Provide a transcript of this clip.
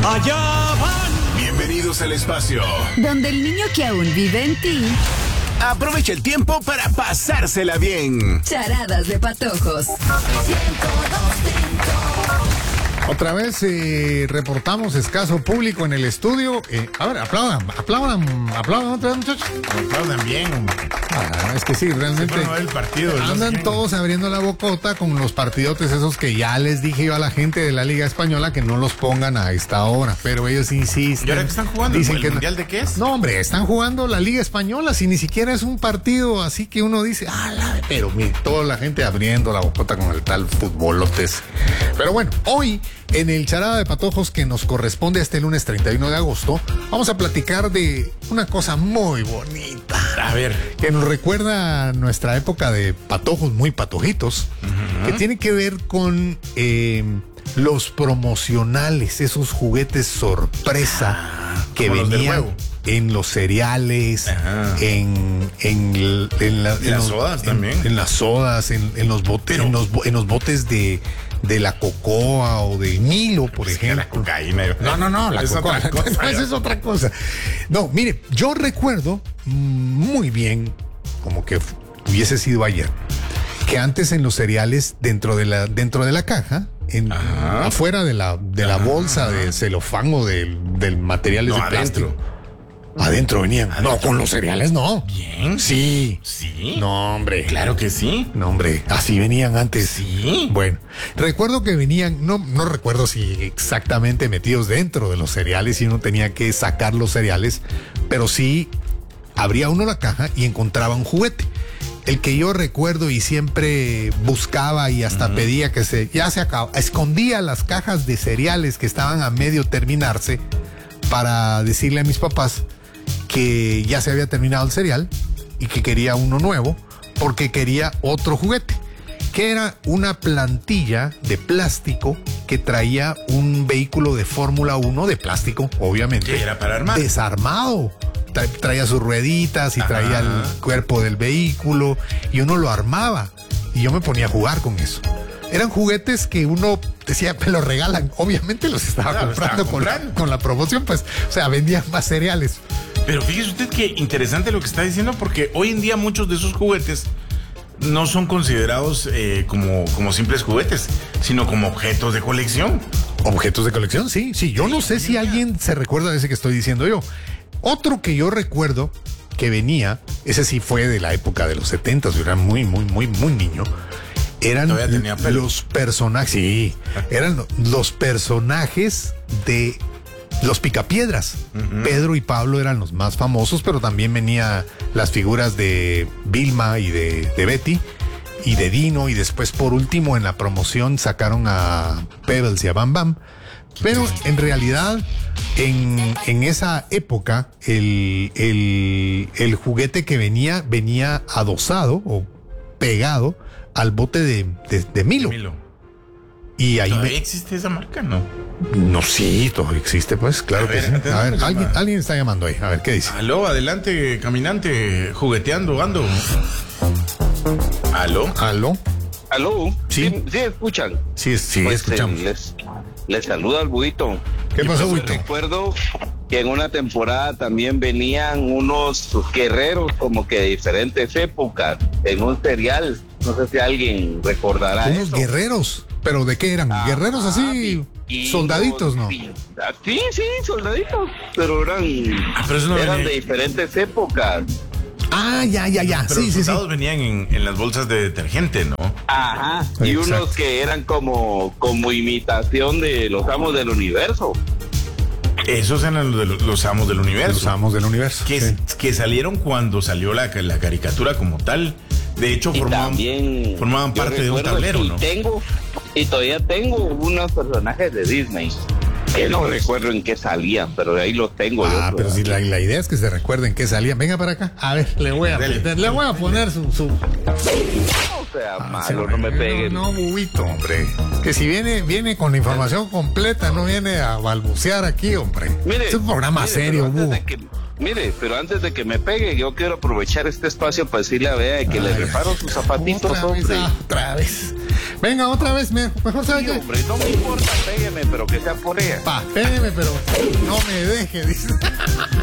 Allá van. Bienvenidos al espacio, donde el niño que aún vive en ti aprovecha el tiempo para pasársela bien. Charadas de patojos. Otra vez reportamos escaso público en el estudio. A ver, aplaudan otra vez, muchachos. Aplaudan bien, hombre. Es que sí, realmente el partido, andan todos abriendo la bocota con los partidotes esos que ya les dije yo a la gente de la Liga Española que no los pongan a esta hora, pero ellos insisten. ¿Y ahora qué están jugando? Dicen ¿El Mundial de qué es? No, hombre, están jugando la Liga Española, si ni siquiera es un partido así que uno dice, pero mire, toda la gente abriendo la bocota con el tal futbolotes. Pero bueno, hoy en el Charada de Patojos que nos corresponde este lunes 31 de agosto, vamos a platicar de una cosa muy bonita. A ver. Que nos recuerda nuestra época de patojos muy patojitos, que tiene que ver con los promocionales, esos juguetes sorpresa que venían en los cereales, en las sodas también. En las sodas, en los botes, en los botes de la cocoa o del Milo, por ejemplo. La cocaína. No, la cocoa. Esa es otra cosa. No, mire, yo recuerdo muy bien, como que hubiese sido ayer, que antes en los cereales, dentro de la caja, afuera de la bolsa de celofán o del material de plástico. Adentro venían. No, con los cereales no. Bien. Sí. ¿Sí? No, hombre. Claro que sí. No, hombre. Así venían antes. Sí. Bueno, recuerdo que venían, no recuerdo si exactamente metidos dentro de los cereales y uno tenía que sacar los cereales, pero sí abría uno la caja y encontraba un juguete. El que yo recuerdo y siempre buscaba y hasta pedía que ya se acabó. Escondía las cajas de cereales que estaban a medio terminarse para decirle a mis papás que ya se había terminado el cereal y que quería uno nuevo porque quería otro juguete, que era una plantilla de plástico que traía un vehículo de Fórmula 1 de plástico, obviamente. ¿Qué era para armar? Desarmado. Traía sus rueditas y traía el cuerpo del vehículo y uno lo armaba y yo me ponía a jugar con eso. Eran juguetes que uno decía, me los regalan. Obviamente los estaba comprando con la promoción, pues, o sea, vendían más cereales. Pero fíjese usted que interesante lo que está diciendo, porque hoy en día muchos de esos juguetes no son considerados como simples juguetes, sino como objetos de colección. Objetos de colección, sí. Yo no sé si alguien se recuerda de ese que estoy diciendo yo. Otro que yo recuerdo que venía, ese sí fue de la época de los 70s, yo era muy niño. Eran los personajes, sí, eran los personajes de los Picapiedras. Pedro y Pablo eran los más famosos, pero también venía las figuras de Vilma y de Betty y de Dino, y después por último en la promoción sacaron a Pebbles y a Bam Bam. Pero en realidad en esa época el juguete que venía adosado o pegado al bote de Milo. Y ahí ¿Todavía existe esa marca, no? No, sí, todavía existe, pues, claro que sí. A ver, alguien está llamando ahí. A ver, ¿qué dice? Aló, adelante, caminante, jugueteando, ando. ¿Aló? Sí. ¿Sí escuchan? Sí, Pues, escuchamos. les saluda al Buito. ¿Qué pasó, Buito? Recuerdo que en una temporada también venían unos guerreros como que de diferentes épocas en un cereal. No sé si alguien recordará Unos eso. guerreros, pero ¿de qué eran? ¿Guerreros así? Soldaditos, ¿no? Sí, soldaditos, pero eran de diferentes épocas. Ya. Pero Sí. los soldados venían en las bolsas de detergente, ¿no? Ajá. Y Exacto. unos que eran como imitación de los amos del universo. Esos eran los amos del universo. Los amos del universo. Que salieron cuando salió la caricatura como tal. De hecho, formaban parte de un tablero, ¿no? Todavía tengo unos personajes de Disney que no recuerdo en qué salían, pero de ahí los tengo. Pero sí, la idea es que se recuerden que salían. Venga para acá. A ver, le voy a poner su... No sea malo, no me peguen. No, Bubito, hombre. Que si viene con la información completa, no viene a balbucear aquí, hombre. Mire, es un programa serio, Bubu. Pero antes de que me pegue, yo quiero aprovechar este espacio para decirle a Bea que le reparo sus zapatitos, hombre. Otra vez. Venga, otra vez, mejor sabe Sí, qué. hombre, no me importa, pégueme, pero que sea por ella. Pa, pégame, pero no me deje, dice.